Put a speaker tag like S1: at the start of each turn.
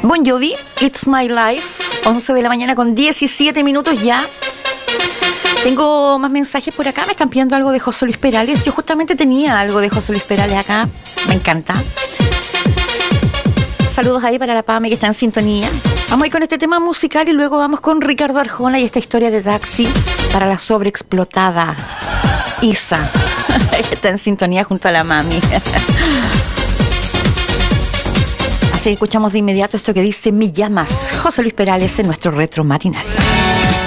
S1: Bon Jovi, It's My Life, 11 de la mañana con 17 minutos ya. Tengo más mensajes por acá, me están pidiendo algo de José Luis Perales. Yo justamente tenía algo de José Luis Perales acá, me encanta. Saludos ahí para la Pame que está en sintonía. Vamos a ir con este tema musical y luego vamos con Ricardo Arjona y esta historia de taxi para la sobreexplotada Isa. Está en sintonía junto a la mami. Así que escuchamos de inmediato esto que dice Me llamas, José Luis Perales en nuestro retro matinal.